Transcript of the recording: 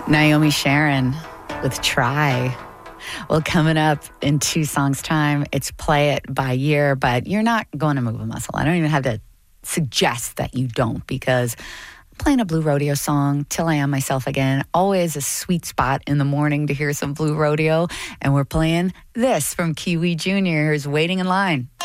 Naomi Sharon with Try. Well, coming up in 2 songs' time, it's Play It by Year, but you're not going to move a muscle. I don't even have to suggest that you don't, because I'm playing a Blue Rodeo song, Till I Am Myself Again. Always a sweet spot in the morning to hear some Blue Rodeo. And we're playing this from Kiwi Jr. Here's Waiting in Line.